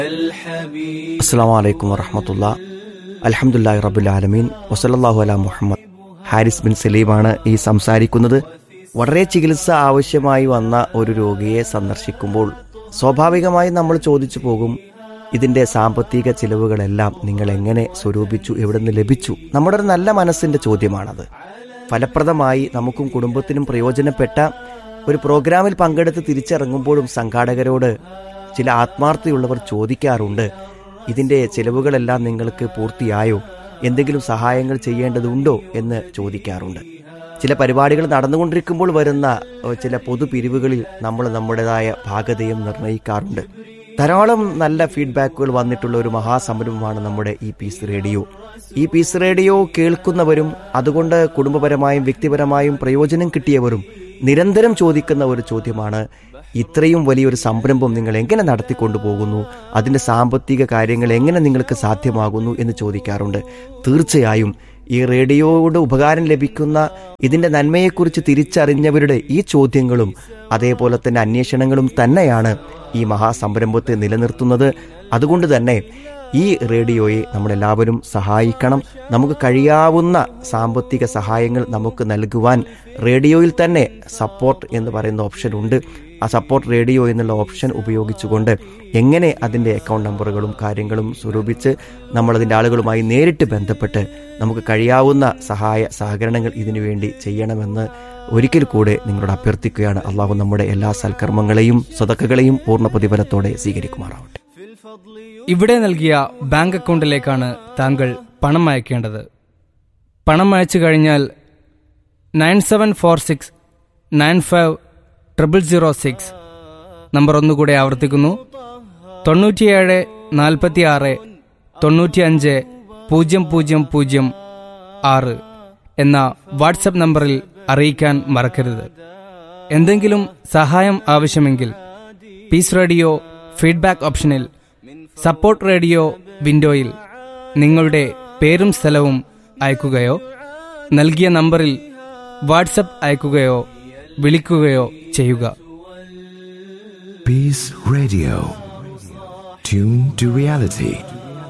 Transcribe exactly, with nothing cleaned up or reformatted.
അസ്സലാമു അലൈക്കും വറഹ്മത്തുള്ളാഹി. അൽഹംദുലില്ലാഹി റബ്ബിൽ ആലമീൻ വസല്ലല്ലാഹു അലാ മുഹമ്മദ്. ഹാരിസ് ബിൻ സലീമാണ് ഈ സംസാരിക്കുന്നത്. വളരെ ചികിത്സ ആവശ്യമായി വന്ന ഒരു രോഗിയെ സന്ദർശിക്കുമ്പോൾ സ്വാഭാവികമായി നമ്മൾ ചോദിച്ചു പോകും, ഇതിൻ്റെ സാമ്പത്തിക ചിലവുകളെല്ലാം നിങ്ങൾ എങ്ങനെ സ്വരൂപിച്ചു, എവിടെ നിന്ന് ലഭിച്ചു? നമ്മുടെ ഒരു നല്ല മനസ്സിൻ്റെ ചോദ്യമാണത്. ഫലപ്രദമായി നമുക്കും കുടുംബത്തിനും പ്രയോജനപ്പെട്ട ഒരു പ്രോഗ്രാമിൽ പങ്കെടുത്ത് തിരിച്ചിറങ്ങുമ്പോഴും സംഘാടകരോട് ചില ആത്മാർത്ഥതയുള്ളവർ ചോദിക്കാറുണ്ട്, ഇതിൻ്റെ ചിലവുകളെല്ലാം നിങ്ങൾക്ക് പൂർത്തിയായോ, എന്തെങ്കിലും സഹായങ്ങൾ ചെയ്യേണ്ടതുണ്ടോ എന്ന് ചോദിക്കാറുണ്ട്. ചില പരിപാടികൾ നടന്നുകൊണ്ടിരിക്കുമ്പോൾ വരുന്ന ചില പൊതുപിരിവുകളിൽ നമ്മൾ നമ്മുടേതായ ഭാഗതയും നിർണ്ണയിക്കാറുണ്ട്. ധാരാളം നല്ല ഫീഡ്ബാക്കുകൾ വന്നിട്ടുള്ള ഒരു മഹാസംരംഭമാണ് നമ്മുടെ ഈ പീസ് റേഡിയോ. ഈ പീസ് റേഡിയോ കേൾക്കുന്നവരും അതുകൊണ്ട് കുടുംബപരമായും വ്യക്തിപരമായും പ്രയോജനം കിട്ടിയവരും നിരന്തരം ചോദിക്കുന്ന ഒരു ചോദ്യമാണ്, ഇത്രയും വലിയൊരു സംരംഭം നിങ്ങൾ എങ്ങനെ നടത്തിക്കൊണ്ടു പോകുന്നു, അതിൻ്റെ സാമ്പത്തിക കാര്യങ്ങൾ എങ്ങനെ നിങ്ങൾക്ക് സാധ്യമാകുന്നു എന്ന് ചോദിക്കാറുണ്ട്. തീർച്ചയായും ഈ റേഡിയോയുടെ ഉപകാരം ലഭിക്കുന്ന ഇതിൻ്റെ നന്മയെക്കുറിച്ച് തിരിച്ചറിഞ്ഞവരുടെ ഈ ചോദ്യങ്ങളും അതേപോലെ തന്നെ അന്വേഷണങ്ങളും തന്നെയാണ് ഈ മഹാസംരംഭത്തെ നിലനിർത്തുന്നത്. അതുകൊണ്ട് തന്നെ ഈ റേഡിയോയെ നമ്മളെല്ലാവരും സഹായിക്കണം. നമുക്ക് കഴിയാവുന്ന സാമ്പത്തിക സഹായങ്ങൾ നമുക്ക് നൽകുവാൻ റേഡിയോയിൽ തന്നെ സപ്പോർട്ട് എന്ന് പറയുന്ന ഓപ്ഷൻ ഉണ്ട്. ആ സപ്പോർട്ട് റേഡിയോ എന്നുള്ള ഓപ്ഷൻ ഉപയോഗിച്ചുകൊണ്ട് എങ്ങനെ അതിൻ്റെ അക്കൗണ്ട് നമ്പറുകളും കാര്യങ്ങളും സ്വരൂപിച്ച് നമ്മളതിൻ്റെ ആളുകളുമായി നേരിട്ട് ബന്ധപ്പെട്ട് നമുക്ക് കഴിയാവുന്ന സഹായ സഹകരണങ്ങൾ ഇതിനു വേണ്ടി ചെയ്യണമെന്ന് ഒരിക്കൽ കൂടെ നിങ്ങളോട് അഭ്യർത്ഥിക്കുകയാണ്. അള്ളാഹു നമ്മുടെ എല്ലാ സൽക്കർമ്മങ്ങളെയും സദഖകളെയും പൂർണ്ണ പ്രതിഫലത്തോടെ സ്വീകരിക്കുമാറാവട്ടെ. ഇവിടെ നൽകിയ ബാങ്ക് അക്കൗണ്ടിലേക്കാണ് താങ്കൾ പണം അയക്കേണ്ടത്. പണം അയച്ചു കഴിഞ്ഞാൽ nine seven four six nine five triple zero six number ഒന്നുകൂടെ ആവർത്തിക്കുന്നു, തൊണ്ണൂറ്റിയേഴ് നാൽപ്പത്തി ആറ് തൊണ്ണൂറ്റി അഞ്ച് പൂജ്യം പൂജ്യം പൂജ്യം ആറ് എന്ന വാട്സപ്പ് നമ്പറിൽ അറിയിക്കാൻ മറക്കരുത്. എന്തെങ്കിലും സഹായം ആവശ്യമെങ്കിൽ പീസ് റേഡിയോ ഫീഡ്ബാക്ക് ഓപ്ഷനിൽ സപ്പോർട്ട് റേഡിയോ വിൻഡോയിൽ നിങ്ങളുടെ പേരും സ്ഥലവും അയക്കുകയോ നൽകിയ നമ്പറിൽ വാട്സപ്പ് അയക്കുകയോ വിളിക്കുകയോ ചെയ്യുക. Peace Radio. Tune to reality.